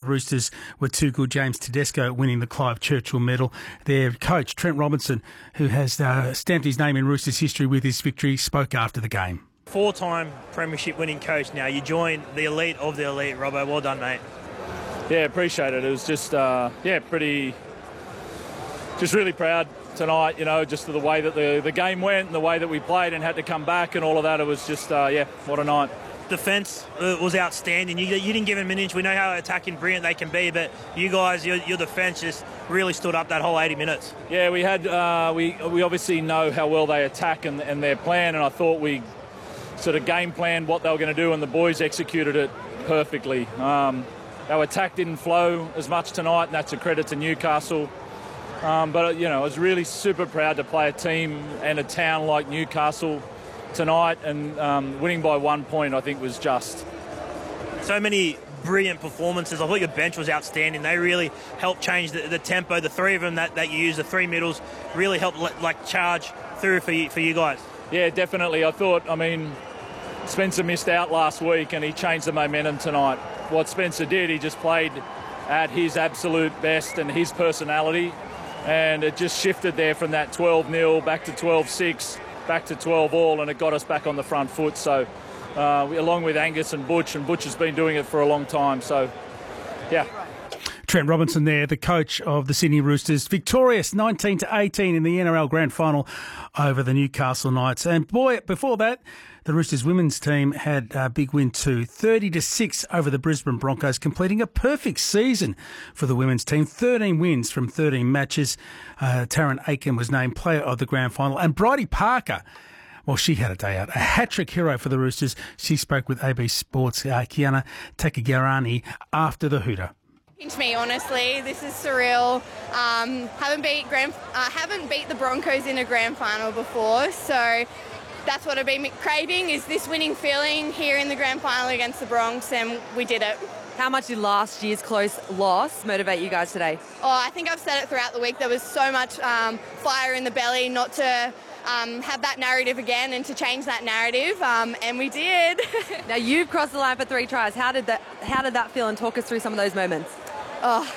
Roosters were too good. James Tedesco winning the Clive Churchill medal. Their coach, Trent Robinson, who has stamped his name in Roosters history with his victory, spoke after the game. 4-time premiership winning coach now. You joined the elite of the elite, Robbo. Well done, mate. Yeah, appreciate it. It was just, just really proud tonight, just the way that the game went and the way that we played and had to come back and all of that. It was just, what a night. Defence was outstanding. You didn't give them an inch. We know how attacking brilliant they can be, but you guys, your defence just really stood up that whole 80 minutes. Yeah, we had, we obviously know how well they attack and their plan, and I thought we sort of game planned what they were going to do, and the boys executed it perfectly. Our attack didn't flow as much tonight, and that's a credit to Newcastle. But I was really super proud to play a team and a town like Newcastle tonight, and winning by 1 point, I think, was just. So many brilliant performances. I thought your bench was outstanding. They really helped change the tempo. The three of them that you use, the three middles, really helped charge through for you guys. Yeah, definitely. Spencer missed out last week and he changed the momentum tonight. What Spencer did, he just played at his absolute best and his personality, and it just shifted there from that 12-0 back to 12-6, back to 12-all, and it got us back on the front foot. So along with Angus and Butch has been doing it for a long time. So, yeah. Trent Robinson there, the coach of the Sydney Roosters, victorious 19-18 in the NRL Grand Final over the Newcastle Knights. And boy, before that, the Roosters women's team had a big win too, 30-6 over the Brisbane Broncos, completing a perfect season for the women's team. 13 wins from 13 matches. Taryn Aiken was named player of the Grand Final, and Bridie Parker, well, she had a day out. A hat-trick hero for the Roosters. She spoke with AB Sports' Kiana Takagarani after the Hooter. Pinch me, honestly. This is surreal. Haven't beat the Broncos in a grand final before, so that's what I've been craving, is this winning feeling here in the grand final against the Bronx, and we did it. How much did last year's close loss motivate you guys today? Oh, I think I've said it throughout the week. There was so much fire in the belly not to have that narrative again and to change that narrative, and we did. Now, you've crossed the line for 3 tries. How did that feel, and talk us through some of those moments? Oh,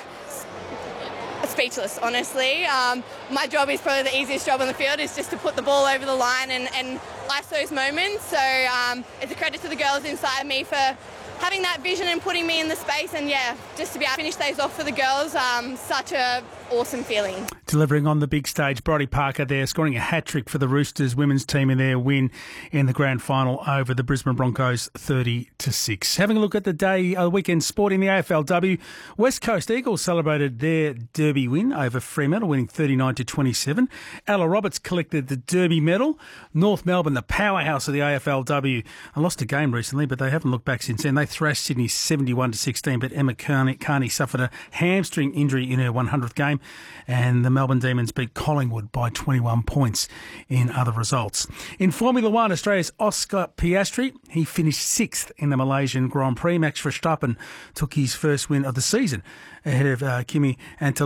speechless, honestly. My job is probably the easiest job on the field, is just to put the ball over the line, and life's those moments. So it's a credit to the girls inside me for having that vision and putting me in the space, and just to be able to finish those off for the girls, such a awesome feeling. Delivering on the big stage, Bridie Parker there, scoring a hat-trick for the Roosters women's team in their win in the grand final over the Brisbane Broncos, 30-6. Having a look at the weekend sport in the AFLW, West Coast Eagles celebrated their Derby win over Fremantle, winning 39-27. Ella Roberts collected the Derby medal. North Melbourne, the powerhouse of the AFLW, lost a game recently, but they haven't looked back since then. They thrashed Sydney 71-16, but Emma Carney suffered a hamstring injury in her 100th game, and the Melbourne Demons beat Collingwood by 21 points in other results. In Formula One, Australia's Oscar Piastri, he finished 6th in the Malaysian Grand Prix. Max Verstappen took his first win of the season ahead of Kimi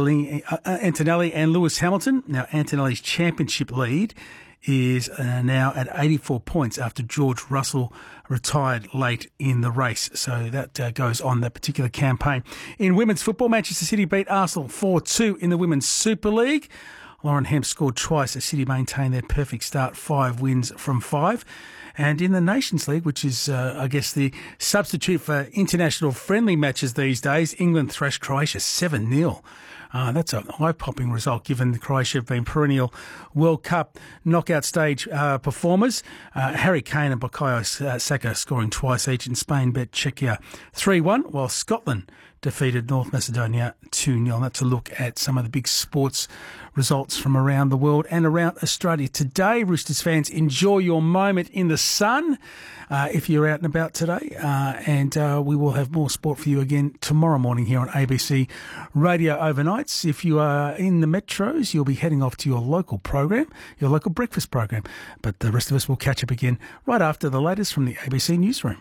Antonelli and Lewis Hamilton. Now, Antonelli's championship lead is now at 84 points after George Russell retired late in the race. So that goes on that particular campaign. In women's football, Manchester City beat Arsenal 4-2 in the Women's Super League. Lauren Hemp scored twice as City maintained their perfect start, 5 wins from 5. And in the Nations League, which is, I guess, the substitute for international friendly matches these days, England thrashed Croatia 7-0. That's an eye-popping result, given the Croatia have been perennial World Cup knockout stage performers. Harry Kane and Bukayo Saka scoring twice each, and Spain bet Czechia 3-1, while Scotland defeated North Macedonia 2-0. That's a look at some of the big sports results from around the world and around Australia today. Roosters fans, enjoy your moment in the sun if you're out and about today. And we will have more sport for you again tomorrow morning here on ABC Radio Overnights. If you are in the metros, you'll be heading off to your local program, your local breakfast program. But the rest of us will catch up again right after the latest from the ABC Newsroom.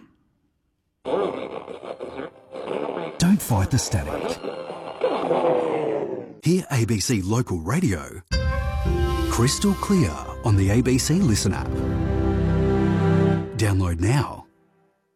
Don't fight the static. Hear ABC Local Radio crystal clear on the ABC Listen app. Download now.